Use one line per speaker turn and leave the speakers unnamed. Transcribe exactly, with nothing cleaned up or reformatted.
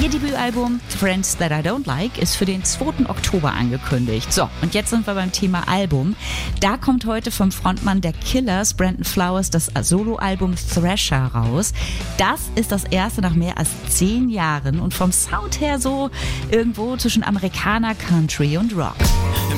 Ihr Debütalbum Friends That I Don't Like ist für den zweiten Oktober angekündigt. So, und jetzt sind wir beim Thema Album. Da kommt heute vom Frontmann der Killers, Brandon Flowers, das Soloalbum Thrasher raus. Das ist das erste nach mehr als zehn Jahren und vom Sound her so irgendwo zwischen Amerikaner, Country und Rock.